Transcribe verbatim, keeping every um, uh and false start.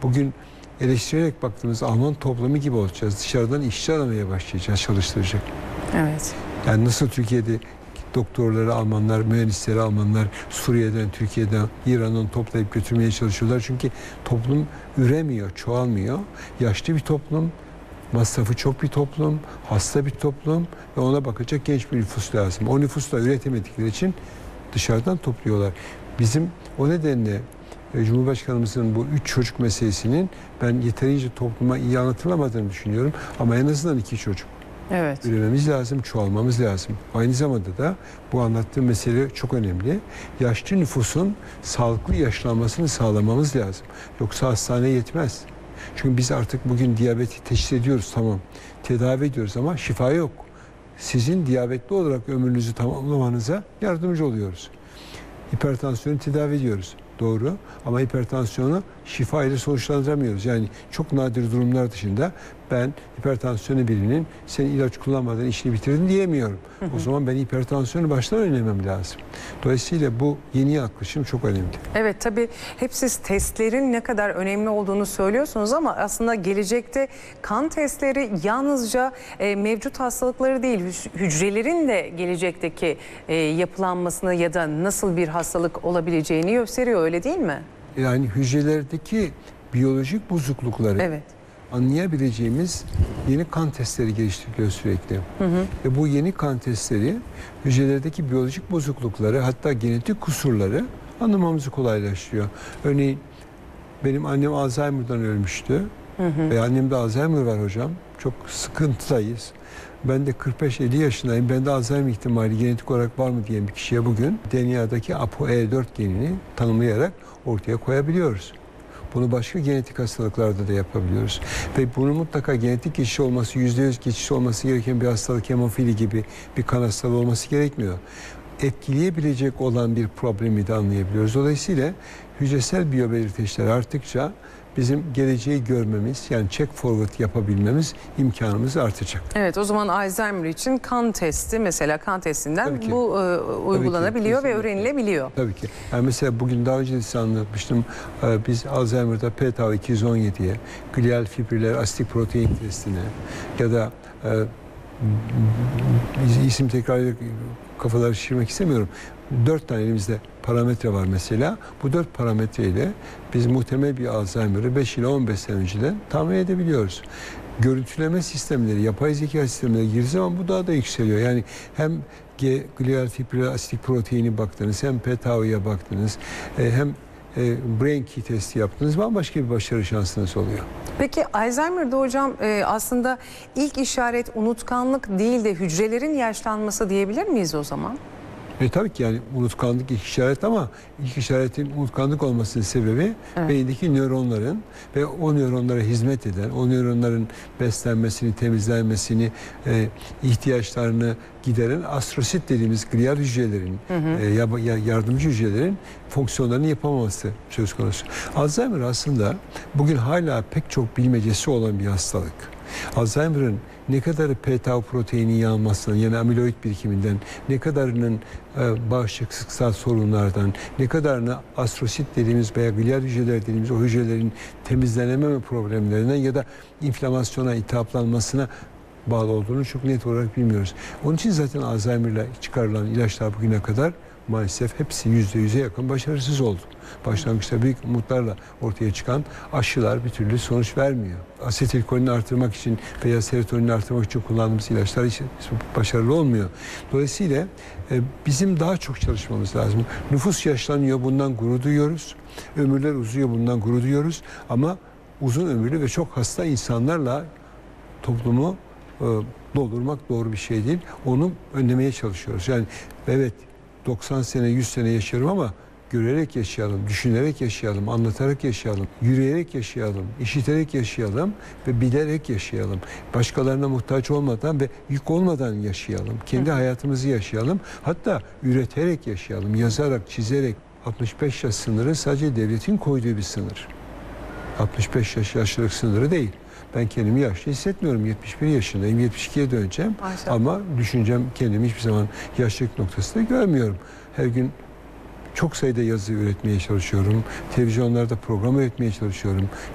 bugün eleştirerek baktığımız Alman toplumu gibi olacağız. Dışarıdan işçi aramaya başlayacağız, çalıştıracak. Evet. Yani nasıl Türkiye'de doktorları Almanlar, mühendisleri Almanlar Suriye'den, Türkiye'den, İran'dan toplayıp götürmeye çalışıyorlar. Çünkü toplum üremiyor, çoğalmıyor. Yaşlı bir toplum, masrafı çok bir toplum, hasta bir toplum ve ona bakacak genç bir nüfus lazım. O nüfusla üretemedikleri için dışarıdan topluyorlar. Bizim o nedenle Cumhurbaşkanımızın bu üç çocuk meselesinin ben yeterince topluma iyi anlatılamadığını düşünüyorum. Ama en azından iki çocuk. Evet. Ürememiz lazım, çoğalmamız lazım. Aynı zamanda da bu anlattığım mesele çok önemli. Yaşlı nüfusun sağlıklı yaşlanmasını sağlamamız lazım. Yoksa hastane yetmez. Çünkü biz artık bugün diyabeti teşhis ediyoruz, tamam. Tedavi ediyoruz ama şifa yok. Sizin diyabetli olarak ömrünüzü tamamlamanıza yardımcı oluyoruz. Hipertansiyonu tedavi ediyoruz. Doğru. Ama hipertansiyonu şifa ile sonuçlandıramıyoruz. Yani çok nadir durumlar dışında ben hipertansiyonu birinin sen ilaç kullanmadan işini bitirdin diyemiyorum. Hı hı. O zaman ben hipertansiyonu baştan önlemem lazım. Dolayısıyla bu yeni yaklaşım çok önemli. Evet, tabii hep siz testlerin ne kadar önemli olduğunu söylüyorsunuz ama aslında gelecekte kan testleri yalnızca e, mevcut hastalıkları değil, hücrelerin de gelecekteki e, yapılanmasını ya da nasıl bir hastalık olabileceğini gösteriyor, öyle değil mi? Yani hücrelerdeki biyolojik bozuklukları evet. anlayabileceğimiz yeni kan testleri geliştiriliyor sürekli. Hı hı. Ve bu yeni kan testleri hücrelerdeki biyolojik bozuklukları, hatta genetik kusurları anlamamızı kolaylaştırıyor. Örneğin benim annem Alzheimer'dan ölmüştü. Hı hı. Ve annemde Alzheimer var hocam. Çok sıkıntıdayız. Ben de kırk beş elli yaşındayım. Bende Alzheimer ihtimali genetik olarak var mı diyen bir kişiye bugün D N A'daki A P O E dört genini tanımlayarak ortaya koyabiliyoruz. Bunu başka genetik hastalıklarda da yapabiliyoruz. Ve bunun mutlaka genetik geçiş olması, yüzde yüz geçiş olması gereken bir hastalık, hemofili gibi bir kan hastalığı olması gerekmiyor. Etkileyebilecek olan bir problemi de anlayabiliyoruz. Dolayısıyla hücresel biyobelirteçler arttıkça bizim geleceği görmemiz, yani check forward yapabilmemiz imkanımız artacak. Evet, o zaman Alzheimer için kan testi, mesela kan testinden bu e, uygulanabiliyor Tabii ki, ve öğrenilebiliyor. Tabii ki. Yani mesela bugün daha önce de size anlatmıştım. E, biz Alzheimer'da P tau iki yüz on yediye, glial fibriller asitik protein testine ya da e, isim tekrar kafaları şişirmek istemiyorum. Dört tane elimizde parametre var mesela. Bu dört parametreyle biz muhtemel bir Alzheimer'ı beş ile on beş sene önceden tahmin edebiliyoruz. Görüntüleme sistemleri, yapay zeka sistemleri girdiği zaman bu daha da yükseliyor. Yani hem glial fibriller asitik proteini baktınız, hem P tau'ya baktınız, hem brain key testi yaptınız, bambaşka bir başarı şansınız oluyor. Peki Alzheimer'da hocam aslında ilk işaret unutkanlık değil de hücrelerin yaşlanması diyebilir miyiz o zaman? E tabii ki, yani unutkanlık ilk işaret ama ilk işaretin unutkanlık olmasının sebebi evet. beyindeki nöronların ve o nöronlara hizmet eden, o nöronların beslenmesini, temizlenmesini, e, ihtiyaçlarını gideren astrosit dediğimiz glial hücrelerin, hı hı. E, yardımcı hücrelerin fonksiyonlarını yapamaması söz konusu. Alzheimer aslında bugün hala pek çok bilmecesi olan bir hastalık. Alzheimer'ın ne kadarı P tau proteini yağmasından, yani amiloid birikiminden, ne kadarının e, bağışıklıksal sorunlardan, ne kadarını astrosit dediğimiz veya glial hücreler dediğimiz o hücrelerin temizlenememe problemlerinden ya da inflamasyona, iltihaplanmasına bağlı olduğunu çok net olarak bilmiyoruz. Onun için zaten Alzheimer'la çıkarılan ilaçlar bugüne kadar maalesef hepsi yüzde yüze yakın başarısız oldu. Başlangıçta büyük umutlarla ortaya çıkan aşılar bir türlü sonuç vermiyor. Asetilkolini artırmak için veya serotonini artırmak için kullandığımız ilaçlar hiç başarılı olmuyor. Dolayısıyla e, bizim daha çok çalışmamız lazım. Nüfus yaşlanıyor, bundan gurur duyuyoruz. Ömürler uzuyor, bundan gurur duyuyoruz. Ama uzun ömürlü ve çok hasta insanlarla toplumu e, doldurmak doğru bir şey değil. Onu önlemeye çalışıyoruz. Yani evet, doksan sene, yüz sene yaşarım ama görerek yaşayalım, düşünerek yaşayalım, anlatarak yaşayalım, yürüyerek yaşayalım, işiterek yaşayalım ve bilerek yaşayalım. Başkalarına muhtaç olmadan ve yük olmadan yaşayalım. Kendi hayatımızı yaşayalım. Hatta üreterek yaşayalım, yazarak, çizerek. altmış beş yaş sınırı sadece devletin koyduğu bir sınır. altmış beş yaş yaşlılık sınırı değil. Ben kendimi yaşlı hissetmiyorum. yetmiş bir yaşındayım. yetmiş ikiye döneceğim. Maşallah. Ama düşüncem kendimi hiçbir zaman yaşlılık noktasında görmüyorum. Her gün çok sayıda yazı üretmeye çalışıyorum. Televizyonlarda program üretmeye çalışıyorum.